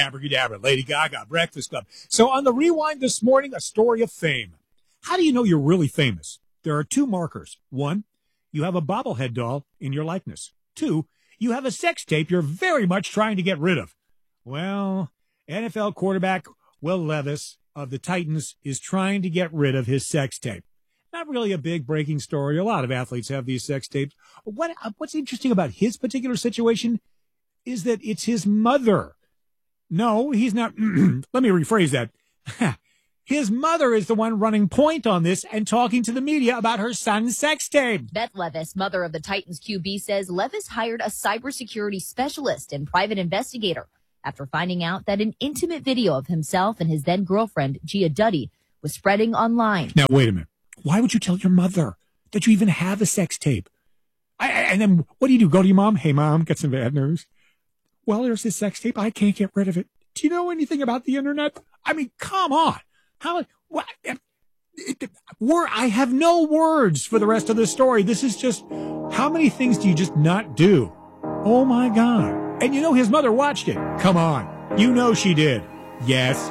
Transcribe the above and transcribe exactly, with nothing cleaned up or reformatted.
Abracadabra, Lady Gaga, Breakfast Club. So on the Rewind this morning, a story of fame. How do you know you're really famous? There are two markers. One, you have a bobblehead doll in your likeness. Two, you have a sex tape you're very much trying to get rid of. Well, N F L quarterback Will Levis of the Titans is trying to get rid of his sex tape. Not really a big breaking story. A lot of athletes have these sex tapes. What What's interesting about his particular situation is that it's his mother. No, he's not. Let me rephrase that. His mother is the one running point on this and talking to the media about her son's sex tape. Beth Levis, mother of the Titans Q B, says Levis hired a cybersecurity specialist and private investigator after finding out that an intimate video of himself and his then-girlfriend, Gia Duddy, was spreading online. Now, wait a minute. Why would you tell your mother that you even have a sex tape? I, I, and then what do you do? Go to your mom? Hey, Mom, got some bad news. Well, there's this sex tape. I can't get rid of it. Do you know anything about the internet? I mean, come on. How? What? It, it, word, I have no words for the rest of the story. This is just, how many things do you just not do? Oh, my God. And you know his mother watched it. Come on. You know she did. Yes.